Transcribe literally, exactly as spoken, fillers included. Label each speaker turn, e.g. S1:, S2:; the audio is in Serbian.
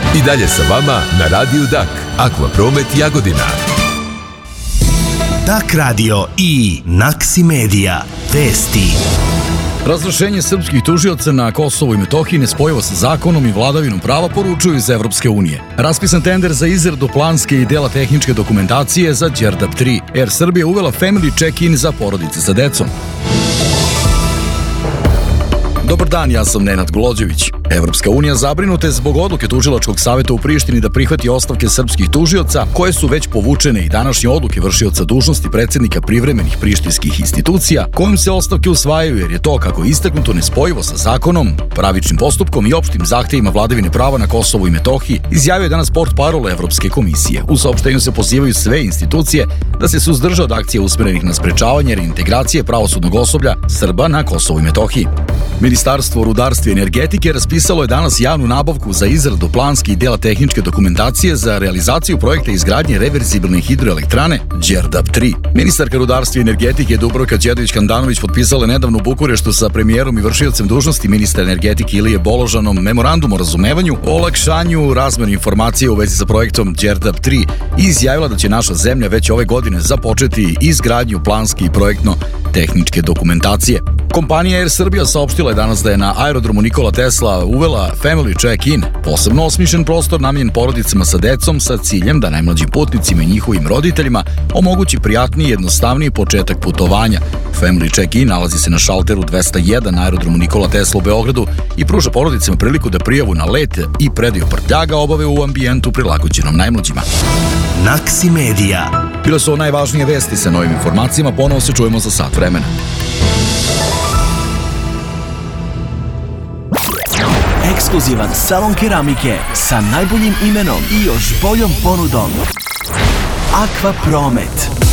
S1: I dalje sa vama na Radiju Dak, Akvapromet Jagodina.
S2: Dak radio i Naksi Medija. Vesti.
S3: Razrešenje srpskih tužioca na Kosovu i Metohiji nespojivo sa zakonom i vladavinom prava, poručuju iz Evropske unije. Raspisan tender za izradu planske i dela tehničke dokumentacije za Đerdap tri. Air Srbija uvela family check-in za porodice sa decom. Dobar dan, ja sam Nenad Glođević. Evropska unija zabrinuta je zbog odluke Tužilačkog saveta u Prištini da prihvati ostavke srpskih tužioca, koje su već povučene, i današnje odluke vršioca dužnosti predsjednika privremenih prištinskih institucija, kojim se ostavke usvajaju jer je to, kako je istaknuto, nespojivo sa zakonom, pravičnim postupkom i opštim zahtevima vladavine prava na Kosovu i Metohiji, izjavio je danas portparol Evropske komisije. U saopštenju se pozivaju sve institucije da se suzdrže od akcija usmerenih na sprečavanje reintegracije pravosudnog osoblja Srba na Kosovu i Metohiji. Ministarstvo rudarstva i energetike raspisalo je danas javnu nabavku za izradu planske i dela tehničke dokumentacije za realizaciju projekta izgradnje reverzibilne hidroelektrane Đerdap tri. Ministarka rudarstva i energetike Dubravka Đedović-Handanović potpisala je nedavno u Bukureštu sa premijerom i vršiocem dužnosti ministra energetike Ilije Boložanom memorandum o razumevanju o olakšanju razmene informacija u vezi sa projektom Đerdap tri i izjavila da će naša zemlja već ove godine započeti izgradnju planske i projektno tehničke dokumentacije. Kompanija Air Srbija saopštila je danas da je na aerodromu Nikola Tesla uvela family check-in, posebno osmišljen prostor namijenjen porodicama sa decom sa ciljem da najmlađim putnicima i njihovim roditeljima omogući prijatniji i jednostavniji početak putovanja. Family check-in nalazi se na šalteru dvesta jedan na aerodromu Nikola Tesla u Beogradu i pruža porodicama priliku da prijavu na let i predaju prtljaga obave u ambijentu prilagođenom najmlađima.
S2: Naksi Medija.
S3: Bile su ovo najvažnije vesti. Sa novim informacijama ponovo se čujemo za sat vremena.
S2: Ekskluzivan salon keramike sa najboljim imenom i još boljom ponudom. Akvapromet.